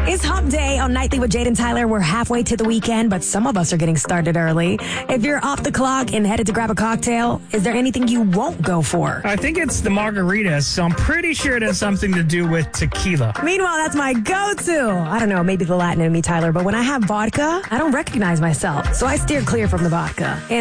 It's hump day on Nightly with Jade and Tyler. We're halfway to the weekend, but some of us are getting started early. If you're off the clock and headed to grab a cocktail, is there anything you won't go for? I think it's the margaritas, so I'm pretty sure it has something to do with tequila. Meanwhile, that's my go-to. I don't know, maybe the Latin in me, Tyler, but when I have vodka, I don't recognize myself, so I steer clear from the vodka. And